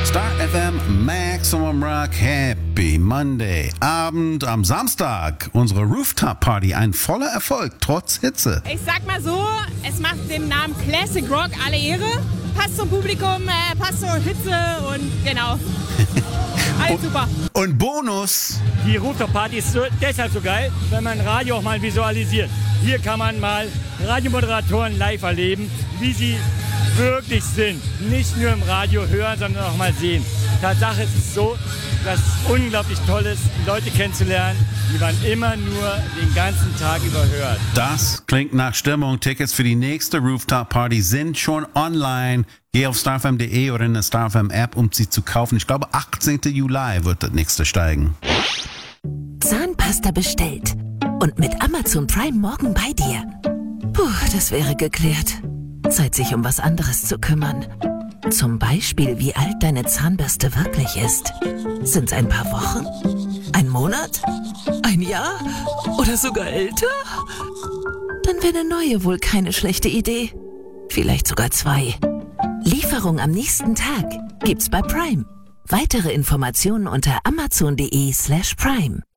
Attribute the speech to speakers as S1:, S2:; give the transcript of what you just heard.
S1: Star FM Maximum Rock Happy Monday Abend am Samstag. Unsere Rooftop-Party, ein voller Erfolg, trotz Hitze.
S2: Ich sag mal so, es macht dem Namen Classic Rock alle Ehre. Passt zum Publikum, passt zur Hitze und genau. Alles super.
S1: Und Bonus.
S3: Die Rooftop-Party ist deshalb so geil, wenn man Radio auch mal visualisiert. Hier kann man mal Radiomoderatoren live erleben, wie sie wirklich sind. Nicht nur im Radio hören, sondern auch mal sehen. Tatsache ist es so, dass es unglaublich toll ist, Leute kennenzulernen, die man immer nur den ganzen Tag über hört.
S1: Das klingt nach Stimmung. Tickets für die nächste Rooftop-Party sind schon online. Geh auf starfm.de oder in der StarFM-App, um sie zu kaufen. Ich glaube, 18. Juli wird das nächste steigen.
S4: Zahnpasta bestellt. Und mit Amazon Prime morgen bei dir. Puh, das wäre geklärt. Zeit, sich um was anderes zu kümmern. Zum Beispiel, wie alt deine Zahnbürste wirklich ist. Sind's ein paar Wochen? Ein Monat? Ein Jahr? Oder sogar älter? Dann wäre eine neue wohl keine schlechte Idee. Vielleicht sogar 2. Lieferung am nächsten Tag gibt's bei Prime. Weitere Informationen unter amazon.de/Prime.